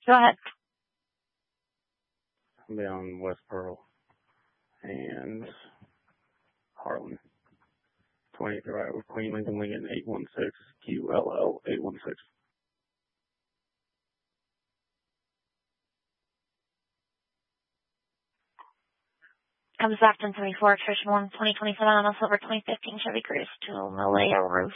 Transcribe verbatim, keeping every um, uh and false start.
Go ahead. I'll be on West Pearl and Harlan. twenty-three Iowa, Queen Lincoln Lincoln eight one six, Q L L eight one six. Comes back in three four, Trish one, twenty twenty-seven on a silver twenty fifteen Chevy Cruze to Malaya Roof.